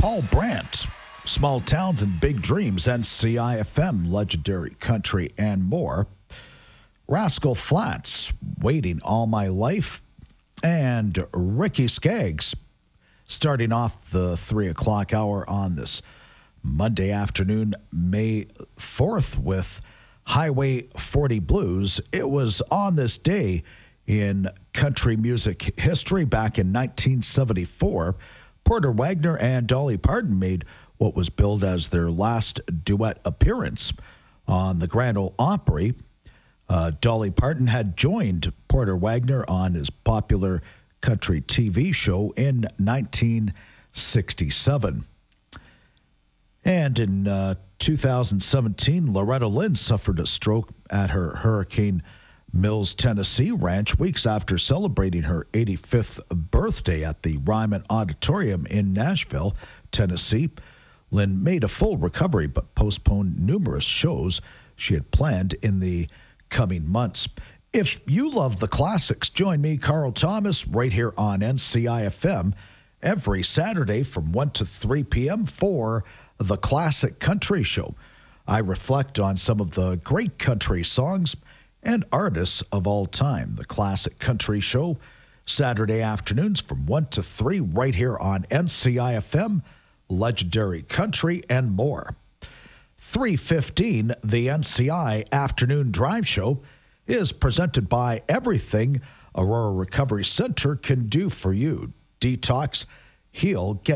Paul Brandt, Small Towns and Big Dreams, NCIFM, Legendary Country, and more. Rascal Flatts, Waiting All My Life, and Ricky Skaggs, starting off the 3 o'clock hour on this Monday afternoon, May 4th, with Highway 40 Blues. It was on this day in country music history back in 1974. Porter Wagoner and Dolly Parton made what was billed as their last duet appearance on the Grand Ole Opry. Dolly Parton had joined Porter Wagoner on his popular country TV show in 1967. And in 2017, Loretta Lynn suffered a stroke at her Hurricane Mills, Tennessee ranch weeks after celebrating her 85th birthday at the Ryman Auditorium in Nashville, Tennessee. Lynn made a full recovery but postponed numerous shows she had planned in the coming months. If you love the classics, join me, Carl Thomas, right here on NCIFM every Saturday from 1 to 3 p.m. for the Classic Country Show. I reflect on some of the great country songs and artists of all time. The Classic Country Show, Saturday afternoons from 1 to 3 right here on NCIFM, Legendary Country, and more. 3:15, the NCI Afternoon Drive Show is presented by everything Aurora Recovery Center can do for you. Detox, heal, get